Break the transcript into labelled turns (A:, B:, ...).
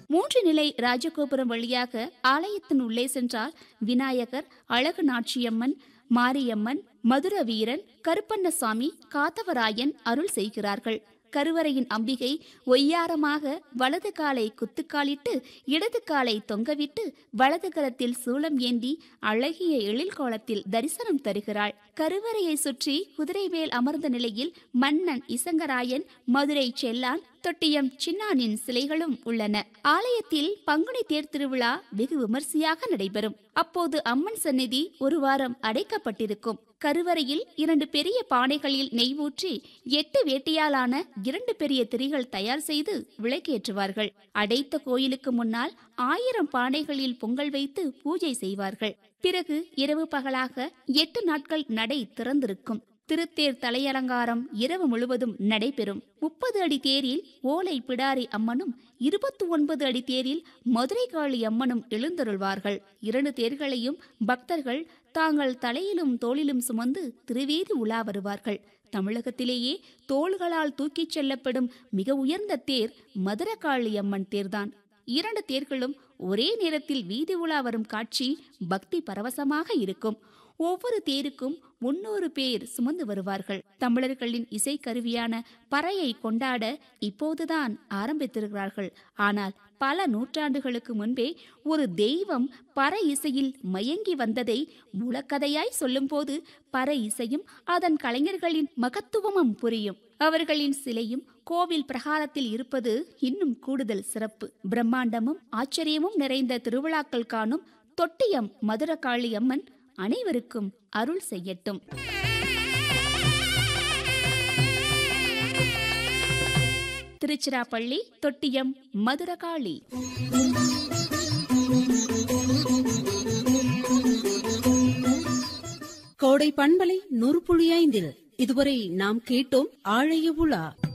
A: 3 நிலை ராஜகோபுரம் வழியாக ஆலயத்தின் உள்ளே சென்றால் விநாயகர், அழகு நாச்சியம்மன், மாரியம்மன், மதுர வீரன், கருப்பண்ணசாமி, காத்தவராயன் அருள் செய்கிறார்கள். கருவறையின் அம்பிகை ஒய்யாரமாக வலது காலை குத்துக்காலிட்டு இடது காலை தொங்கவிட்டு வலது கரத்தில் சூலம் ஏந்தி அழகிய எழில் கோலத்தில் தரிசனம் தருகிறாள். கருவறையை சுற்றி குதிரை மேல் அமர்ந்த நிலையில் மன்னன் இசங்கராயன், மதுரை செல்லான், தொட்டியம் சின்னானின் சிலைகளும் உள்ளன. ஆலயத்தில் பங்குனி தேர் திருவிழா வெகு விமர்சையாக நடைபெறும். அப்போது அம்மன் சந்நிதி ஒரு வாரம் அடைக்கப்பட்டிருக்கும். கருவறையில் 2 பெரிய பானைகளில் நெய் ஊற்றி 8 வேட்டியாலான 2 பெரிய திரிகள் தயார் செய்து விளக்கேற்றுவார்கள். அடைத்த கோயிலுக்கு முன்னால் 1000 பானைகளில் பொங்கல் வைத்து பூஜை செய்வார்கள். பிறகு இரவு பகலாக 8 நாட்கள் நடை திறந்திருக்கும். திருத்தேர் தலையலங்காரம் இரவு முழுவதும் நடைபெறும். 30 அடி தேரில் ஓலை பிடாரி அம்மனும் 29 அடி தேரில் மதுரை காளி அம்மனும் எழுந்தருள்வார்கள். 2 தேர்களையும் பக்தர்கள் தாங்கள் தலையிலும் தோளிலும் சுமந்து திருவீதி உலா வருவார்கள். தமிழகத்திலேயே தோள்களால் தூக்கிச் செல்லப்படும் மிக உயர்ந்த தேர் மதுரகாளி அம்மன் தேர்தான். 2 தேர்களும் ஒரே நேரத்தில் வீதி உலா வரும் காட்சி பக்தி பரவசமாக இருக்கும். ஒவ்வொரு தேருக்கும் 300 பேர் சுமந்து வருவார்கள். தமிழர்களின் இசைக்கருவியான பறையை கொண்டாட இப்போதுதான் ஆரம்பித்திருக்கிறார்கள். ஆனால் பல நூற்றாண்டுகளுக்கு முன்பே ஒரு தெய்வம் பறை இசையில் மயங்கி வந்ததை மூலக்கதையாய் சொல்லும் போது பறை இசையும் அதன் கலைஞர்களின் மகத்துவமும் புரியும். அவர்களின் சிலையும் கோவில் பிரகாரத்தில் இருப்பது இன்னும் கூடுதல் சிறப்பு. பிரம்மாண்டமும் ஆச்சரியமும் நிறைந்த திருவிழாக்கள் காணும் தொட்டியம் மதுரகாளி அம்மன் அனைவருக்கும் அருள் செய்யட்டும். திருச்சிராப்பள்ளி தொட்டியம் மதுரகாளி.
B: கோடை பண்பலை 100.5 இதுவரை நாம் கேட்டோம் ஆழைய உலா.